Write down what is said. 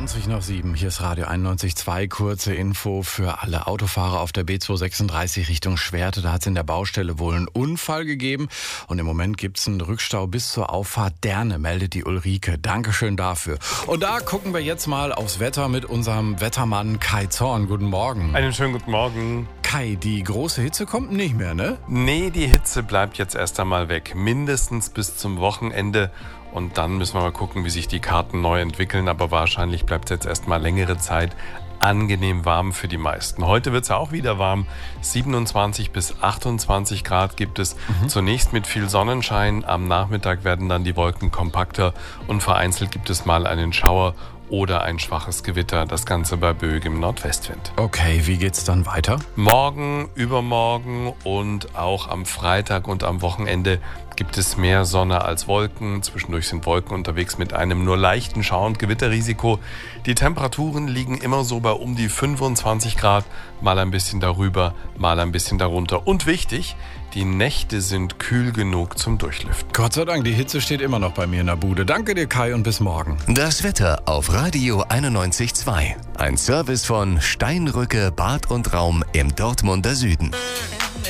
20 nach 7, hier ist Radio 91.2, kurze Info für alle Autofahrer auf der B236 Richtung Schwerte. Da hat es in der Baustelle wohl einen Unfall gegeben und im Moment gibt es einen Rückstau bis zur Auffahrt Derne, meldet die Ulrike. Dankeschön dafür. Und da gucken wir jetzt mal aufs Wetter mit unserem Wettermann Kai Zorn. Guten Morgen. Einen schönen guten Morgen. Kai, die große Hitze kommt nicht mehr, ne? Nee, die Hitze bleibt jetzt erst einmal weg. Mindestens bis zum Wochenende. Und dann müssen wir mal gucken, wie sich die Karten neu entwickeln. Aber wahrscheinlich bleibt es jetzt erstmal längere Zeit angenehm warm für die meisten. Heute wird es auch wieder warm. 27 bis 28 Grad gibt es. Zunächst mit viel Sonnenschein. Am Nachmittag werden dann die Wolken kompakter und vereinzelt gibt es mal einen Schauer oder ein schwaches Gewitter. Das Ganze bei böigem Nordwestwind. Okay, wie geht's dann weiter? Morgen, übermorgen und auch am Freitag und am Wochenende gibt es mehr Sonne als Wolken. Zwischendurch sind Wolken unterwegs mit einem nur leichten Schauer- und Gewitterrisiko. Die Temperaturen liegen immer so bei um die 25 Grad, mal ein bisschen darüber, mal ein bisschen darunter. Und wichtig, die Nächte sind kühl genug zum Durchlüften. Gott sei Dank, die Hitze steht immer noch bei mir in der Bude. Danke dir, Kai, und bis morgen. Das Wetter auf Radio 91.2. Ein Service von Steinrücke Bad und Raum im Dortmunder Süden.